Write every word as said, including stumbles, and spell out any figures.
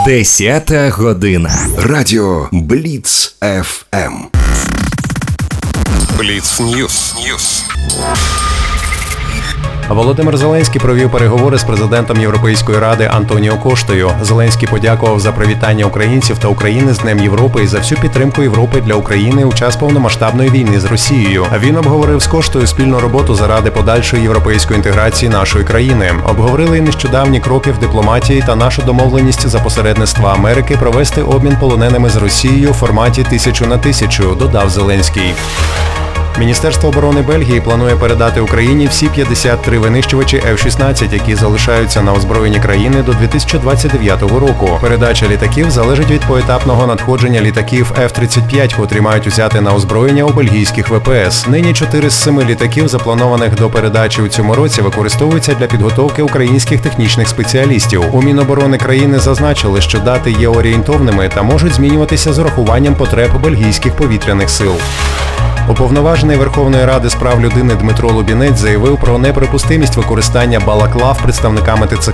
Десята година. Радіо Бліц еф ем. Бліц Ньюс. Ньюс. Володимир Зеленський провів переговори з президентом Європейської ради Антоніо Коштою. Зеленський подякував за привітання українців та України з Днем Європи і за всю підтримку Європи для України у час повномасштабної війни з Росією. Він обговорив з Коштою спільну роботу заради подальшої європейської інтеграції нашої країни. Обговорили й нещодавні кроки в дипломатії та нашу домовленість за посередництва Америки провести обмін полоненими з Росією в форматі тисячу на тисячу, додав Зеленський. Міністерство оборони Бельгії планує передати Україні всі п'ятдесят три винищувачі еф шістнадцять, які залишаються на озброєнні країни до дві тисячі двадцять дев'ятого року. Передача літаків залежить від поетапного надходження літаків еф тридцять п'ять, котрі мають взяти на озброєння у бельгійських ве пе ес. Нині чотири з семи літаків, запланованих до передачі у цьому році, використовуються для підготовки українських технічних спеціалістів. У Міноборони країни зазначили, що дати є орієнтовними та можуть змінюватися з урахуваннем потреб бельгійських повітряних сил. Уповноважений Верховної Ради з прав людини Дмитро Лубінець заявив про неприпустимість використання балаклав представниками те це